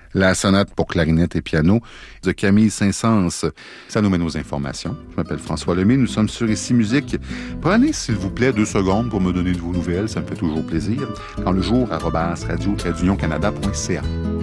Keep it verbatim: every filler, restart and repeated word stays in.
la sonate pour clarinette et piano de Camille Saint-Saëns. Ça nous mène aux informations. Je m'appelle François Lemay, nous sommes sur Ici Musique. Prenez, s'il vous plaît, deux secondes pour me donner de vos nouvelles, ça me fait toujours plaisir. Quand le jour, arobase radio tiret union canada point c a.